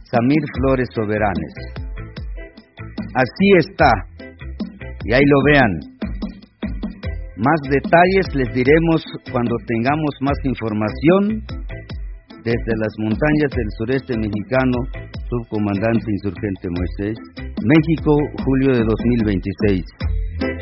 Samir Flores Soberanes. Así está, y ahí lo vean. Más detalles les diremos cuando tengamos más información desde las montañas del sureste mexicano, subcomandante insurgente Moisés, México, julio de 2026.